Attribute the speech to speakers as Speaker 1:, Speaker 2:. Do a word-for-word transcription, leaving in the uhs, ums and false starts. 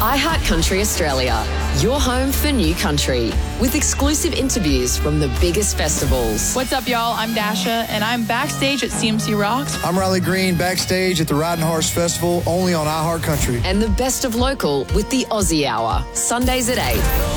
Speaker 1: iHeartCountry Australia, your home for new country, with exclusive interviews from the biggest festivals.
Speaker 2: What's up, y'all? I'm Dasha, and I'm backstage at C M C Rocks.
Speaker 3: I'm Riley Green, backstage at the Riding Horse Festival, only on iHeartCountry.
Speaker 1: And the best of local with the Aussie Hour, Sundays at eight.